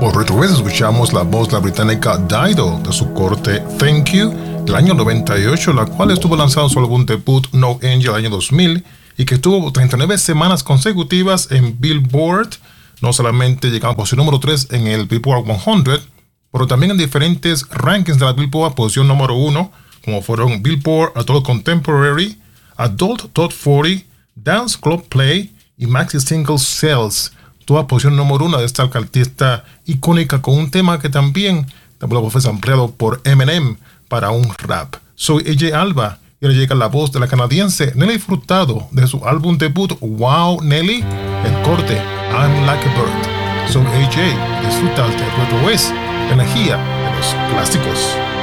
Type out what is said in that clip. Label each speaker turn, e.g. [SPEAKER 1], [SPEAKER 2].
[SPEAKER 1] Por otra vez escuchamos la voz de la británica Dido de su corte Thank You del año 98, la cual estuvo lanzada en su álbum debut No Angel el año 2000 y que estuvo 39 semanas consecutivas en Billboard, no solamente llegando a posición número 3 en el Billboard 100, pero también en diferentes rankings de la Billboard, posición número 1, como fueron Billboard Adult Contemporary, Adult Top 40, Dance Club Play y Maxi Single Sales, toda posición número 1 de esta artista icónica con un tema que también fue ampliado por Eminem para un rap. Soy AJ Alba y ahora llega la voz de la canadiense Nelly Furtado de su álbum debut Wow Nelly, el corte I'm Like a Bird. Soy AJ, disfruta de Retro West, energía de los clásicos.